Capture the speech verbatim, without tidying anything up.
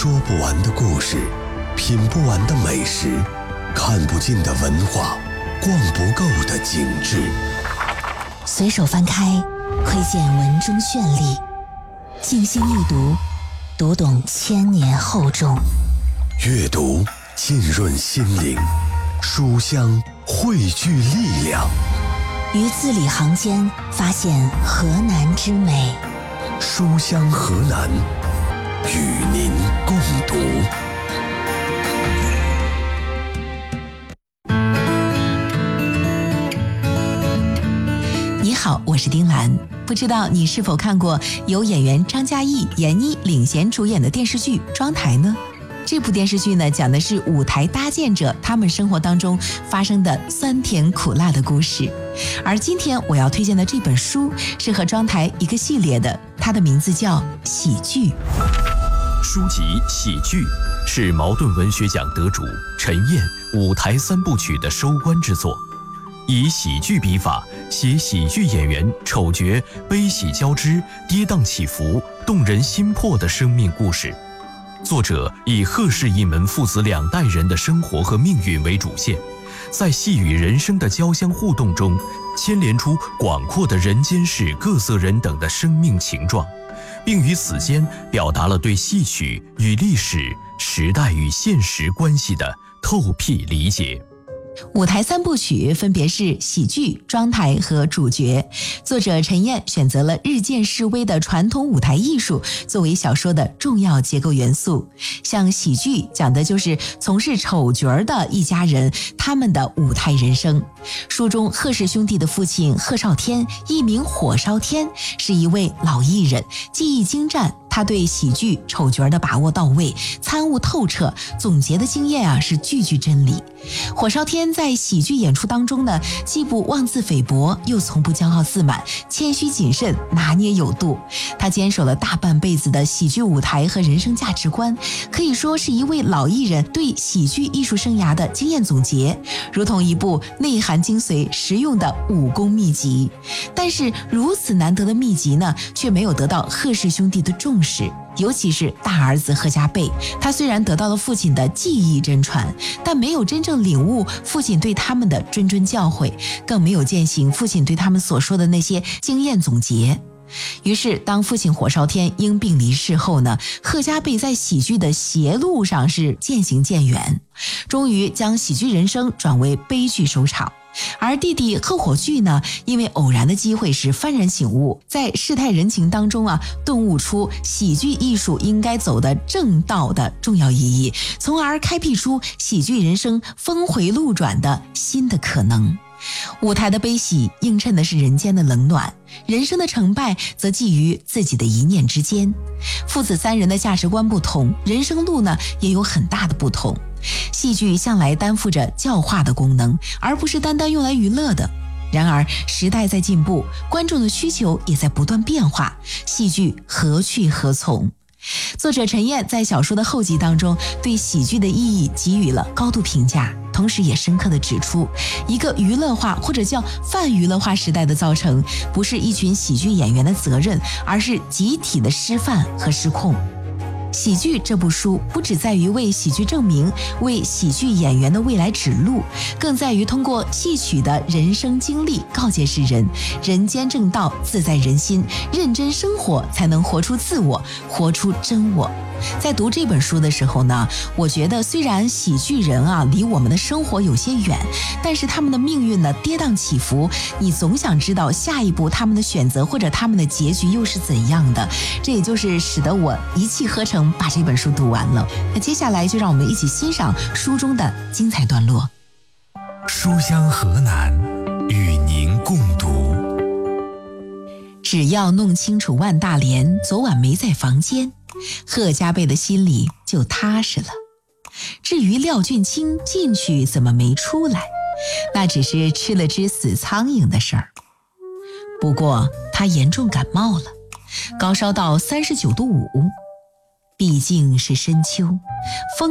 说不完的故事，品不完的美食，看不尽的文化，逛不够的景致。 随手翻开，窥见文中绚丽；静心一读，读懂千年厚重。 阅读浸润心灵，书香汇聚力量。 于字里行间发现河南之美。 书香河南，与您共读。 你好，我是丁兰。不知道你是否看过由演员张嘉译、闫妮领衔主演的电视剧《庄台》呢？这部电视剧呢，讲的是舞台搭建者他们生活当中发生的酸甜苦辣的故事。而今天我要推荐的这本书是和庄台一个系列的，它的名字叫《喜剧》。 书籍《喜剧》是茅盾文学奖得主陈燕舞台三部曲的收官之作，以喜剧笔法写喜剧演员丑角悲喜交织、跌宕起伏、动人心魄的生命故事。作者以贺氏一门父子两代人的生活和命运为主线，在戏与人生的交相互动中，牵连出广阔的人间世各色人等的生命情状，并于此间表达了对戏曲与历史、时代与现实关系的透辟理解。 舞台三部曲分别是喜剧、庄台和主角。作者陈燕选择了日渐式微的传统舞台艺术作为小说的重要结构元素。像喜剧讲的就是从事丑角的一家人他们的舞台人生。书中贺氏兄弟的父亲贺绍天，艺名火烧天，是一位老艺人，技艺精湛，他对喜剧丑角的把握到位，参悟透彻，总结的经验啊是句句真理。火烧天在喜剧演出当中呢，既不妄自菲薄，又从不骄傲自满，谦虚谨慎，拿捏有度。他坚守了大半辈子的喜剧舞台和人生价值观，可以说是一位老艺人对喜剧艺术生涯的经验总结，如同一部内涵精髓、实用的武功秘籍。但是如此难得的秘籍呢，却没有得到贺氏兄弟的重视。尤其是大儿子贺家贝，他虽然得到了父亲的技艺真传，但没有真正领悟父亲对他们的谆谆教诲，更没有践行父亲对他们所说的那些经验总结。于是当父亲火烧天因病离世后呢，贺家贝在喜剧的邪路上是渐行渐远，终于将喜剧人生转为悲剧收场。而弟弟贺火炬呢，因为偶然的机会是幡然醒悟，在世态人情当中啊，顿悟出喜剧艺术应该走的正道的重要意义，从而开辟出喜剧人生峰回路转的新的可能。舞台的悲喜映衬的是人间的冷暖，人生的成败则寄于自己的一念之间。父子三人的价值观不同，人生路呢也有很大的不同。戏剧向来担负着教化的功能，而不是单单用来娱乐的。然而时代在进步，观众的需求也在不断变化，戏剧何去何从？作者陈燕在小说的后记当中对喜剧的意义给予了高度评价，同时也深刻地指出，一个娱乐化或者叫泛娱乐化时代的造成，不是一群喜剧演员的责任，而是集体的失范和失控。喜剧这部书不只在于为喜剧证明，为喜剧演员的未来指路，更在于通过戏曲的人生经历告诫世人，人间正道自在人心，认真生活才能活出自我，活出真我。在读这本书的时候呢，我觉得虽然喜剧人啊离我们的生活有些远，但是他们的命运呢跌宕起伏，你总想知道下一步他们的选择或者他们的结局又是怎样的，这也就是使得我一气呵成把这本书读完了。那接下来就让我们一起欣赏书中的精彩段落。 书香河南，与您共读。 只要弄清楚万大连昨晚没在房间，贺家贝的心里就踏实了。至于廖俊清进去怎么没出来，那只是吃了只死苍蝇的事儿。不过他严重感冒了，高烧到三十九度五，毕竟是深秋，风